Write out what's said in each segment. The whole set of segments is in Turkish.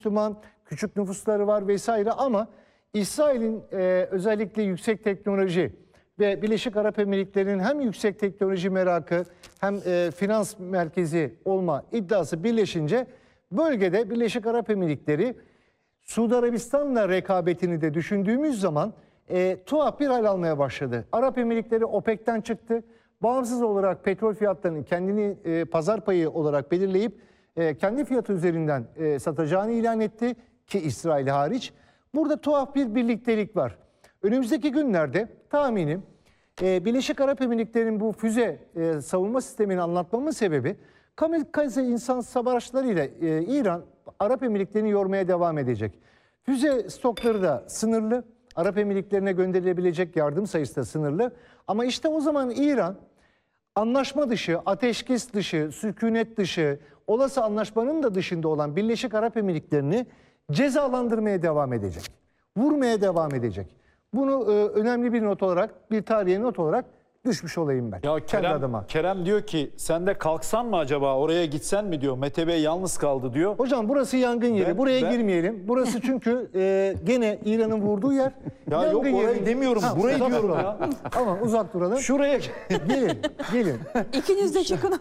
Müslüman, küçük nüfusları var vesaire ama İsrail'in özellikle yüksek teknoloji ve Birleşik Arap Emirlikleri'nin hem yüksek teknoloji merakı hem finans merkezi olma iddiası birleşince bölgede Birleşik Arap Emirlikleri Suudi Arabistan'la rekabetini de düşündüğümüz zaman tuhaf bir hal almaya başladı. Arap Emirlikleri OPEC'ten çıktı. Bağımsız olarak petrol fiyatlarını kendini pazar payı olarak belirleyip kendi fiyatı üzerinden satacağını ilan etti ki İsrail hariç. Burada tuhaf bir birliktelik var. Önümüzdeki günlerde tahminim Birleşik Arap Emirlikleri'nin bu füze savunma sistemini anlatmamın sebebi kamikaze insansız hava araçlarıyla İran Arap Emirlikleri'ni yormaya devam edecek. Füze stokları da sınırlı. Arap Emirlikleri'ne gönderilebilecek yardım sayısı da sınırlı. Ama işte o zaman İran anlaşma dışı, ateşkes dışı, sükunet dışı, olası anlaşmanın da dışında olan Birleşik Arap Emirlikleri'ni cezalandırmaya devam edecek. Vurmaya devam edecek. Bunu önemli bir not olarak, bir tarihi not olarak düşmüş olayım ben. Ya Kerem diyor ki sen de kalksan mı acaba oraya gitsen mi diyor. Mete Bey yalnız kaldı diyor. Hocam burası yangın yeri. Buraya girmeyelim. Burası çünkü gene İran'ın vurduğu yer. Ya yok orayı demiyorum. Burayı diyorum ya. Ama uzak duralım. Şuraya gelin. İkiniz de çıkın.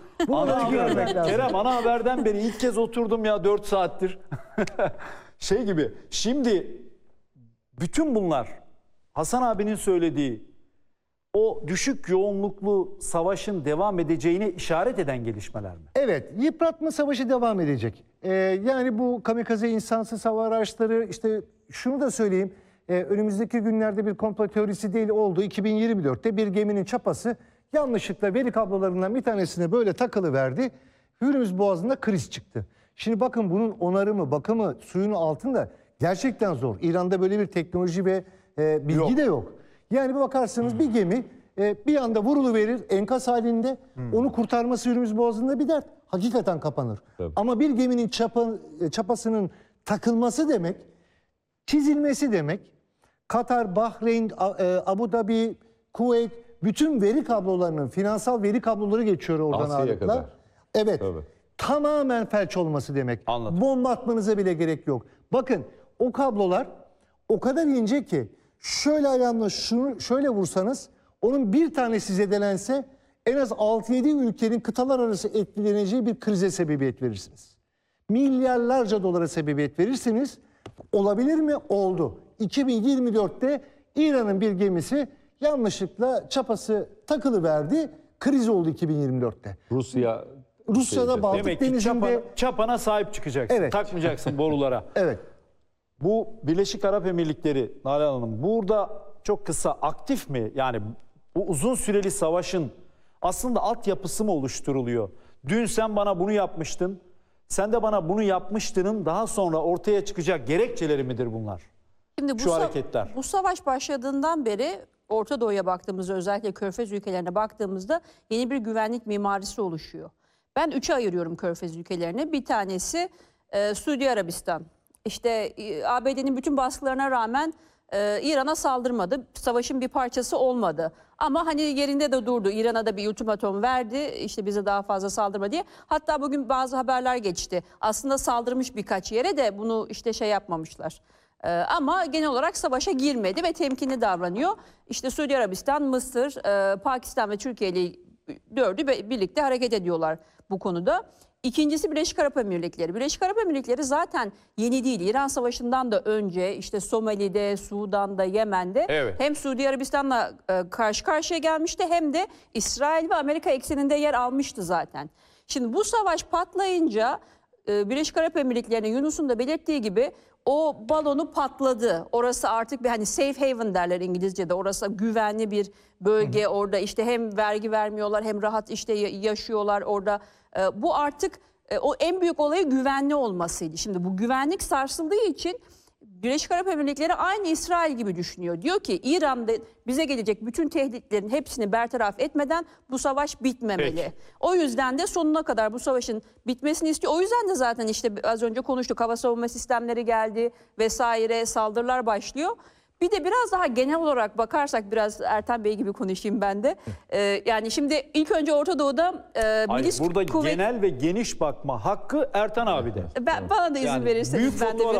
Kerem ana haberden beri ilk kez oturdum ya 4 saattir. Şey gibi. Şimdi bütün bunlar Hasan abinin söylediği o düşük yoğunluklu savaşın devam edeceğine işaret eden gelişmeler mi? Evet, yıpratma savaşı devam edecek. Yani bu kamikaze insansız hava araçları, işte şunu da söyleyeyim. Önümüzdeki günlerde bir komplo teorisi değil oldu. 2024'te bir geminin çapası yanlışlıkla veri kablolarından bir tanesine böyle takılıverdi. Hürmüz Boğazı'nda kriz çıktı. Şimdi bakın bunun onarımı, bakımı suyun altında gerçekten zor. İran'da böyle bir teknoloji ve bilgi de yok. Yani bir bakarsınız bir gemi bir anda vuruluverir enkaz halinde. Onu kurtarması Hürmüz Boğazı'nda bir dert. Hakikaten kapanır. Tabii. Ama bir geminin çapasının takılması demek, çizilmesi demek. Katar, Bahreyn, Abu Dhabi, Kuveyt bütün veri kablolarının, finansal veri kabloları geçiyor oradan ağırlıkla. Evet. Tabii. Tamamen felç olması demek. Anladım. Bomba atmanıza bile gerek yok. Bakın o kablolar o kadar ince ki şöyle ayağımla şunu şöyle vursanız onun bir tanesi zedelense en az 6-7 ülkenin kıtalar arası etkileneceği bir krize sebebiyet verirsiniz. Milyarlarca dolara sebebiyet verirsiniz. Olabilir mi? Oldu. 2024'te İran'ın bir gemisi yanlışlıkla çapası takılıverdi. Kriz oldu 2024'te. Rusya'da Baltık Denizi'nde çapana sahip çıkacaksın. Evet. Takmayacaksın borulara. Evet. Bu Birleşik Arap Emirlikleri Nalan Hanım burada çok kısa aktif mi? Yani bu uzun süreli savaşın aslında altyapısı mı oluşturuluyor? Dün sen bana bunu yapmıştın. Sen de bana bunu yapmıştının daha sonra ortaya çıkacak gerekçeleri midir bunlar? Şimdi şu hareketler. Bu savaş başladığından beri Orta Doğu'ya baktığımızda, özellikle Körfez ülkelerine baktığımızda yeni bir güvenlik mimarisi oluşuyor. Ben 3'e ayırıyorum Körfez ülkelerini. Bir tanesi Suudi Arabistan. İşte ABD'nin bütün baskılarına rağmen İran'a saldırmadı. Savaşın bir parçası olmadı. Ama hani yerinde de durdu. İran'a da bir ultimatum verdi. İşte bize daha fazla saldırma diye. Hatta bugün bazı haberler geçti. Aslında saldırmış birkaç yere de bunu işte şey yapmamışlar. Ama genel olarak savaşa girmedi ve temkinli davranıyor. İşte Suudi Arabistan, Mısır, Pakistan ve Türkiye ile dördü birlikte hareket ediyorlar bu konuda. İkincisi Birleşik Arap Emirlikleri. Birleşik Arap Emirlikleri zaten yeni değil. İran Savaşı'ndan da önce işte Somali'de, Sudan'da, Yemen'de hem Suudi Arabistan'la karşı karşıya gelmişti hem de İsrail ve Amerika ekseninde yer almıştı zaten. Şimdi bu savaş patlayınca Birleşik Arap Emirlikleri'nin Yunus'un da belirttiği gibi o balonu patladı. Orası artık bir hani safe haven derler İngilizce'de. Orası güvenli bir bölge. Orada işte hem vergi vermiyorlar hem rahat işte yaşıyorlar orada. Bu artık o en büyük olayı güvenli olmasıydı. Şimdi bu güvenlik sarsıldığı için Birleşik Arap Emirlikleri aynı İsrail gibi düşünüyor. Diyor ki İran'da bize gelecek bütün tehditlerin hepsini bertaraf etmeden bu savaş bitmemeli. Peki. O yüzden de sonuna kadar bu savaşın bitmesini istiyor. O yüzden de zaten işte az önce konuştuk, hava savunma sistemleri geldi vesaire, saldırılar başlıyor. Bir de biraz daha genel olarak bakarsak, biraz Ertan Bey gibi konuşayım ben de. Yani şimdi ilk önce Orta Doğu'da Hayır, milis burada kuvvet... genel ve geniş bakma hakkı Ertan abi de. Bana da izin Yani verirseniz büyük ben de fotoğraf-